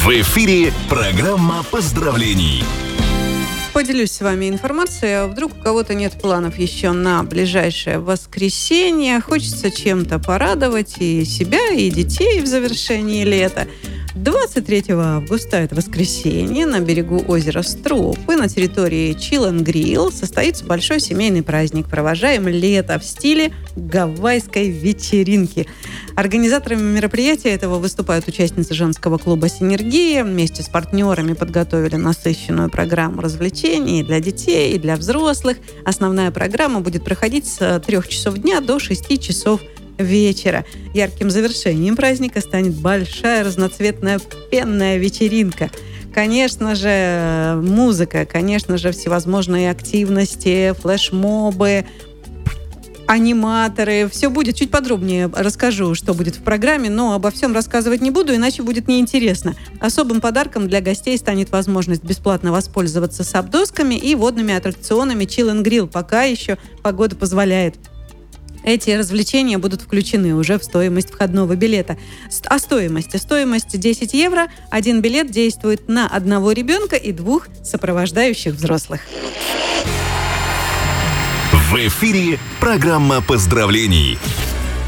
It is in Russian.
В эфире программа поздравлений. Поделюсь с вами информацией. Вдруг у кого-то нет планов еще на ближайшее воскресенье. Хочется чем-то порадовать и себя, и детей в завершении лета. 23 августа, это воскресенье, на берегу озера Стропы, на территории Chill and Grill, состоится большой семейный праздник. Провожаем лето в стиле гавайской вечеринки. Организаторами мероприятия этого выступают участницы женского клуба «Синергия». Вместе с партнерами подготовили насыщенную программу развлечений и для детей, и для взрослых. Основная программа будет проходить с 3 часов дня до 6 часов вечера. Ярким завершением праздника станет большая разноцветная пенная вечеринка. Конечно же, музыка, конечно же, всевозможные активности, флешмобы, аниматоры. Все будет. Чуть подробнее расскажу, что будет в программе, но обо всем рассказывать не буду, иначе будет неинтересно. Особым подарком для гостей станет возможность бесплатно воспользоваться сабдосками и водными аттракционами Chill and Grill, пока еще погода позволяет. Эти развлечения будут включены уже в стоимость входного билета. Стоимость 10 евро. Один билет действует на одного ребенка и 2 сопровождающих взрослых. В эфире программа поздравлений.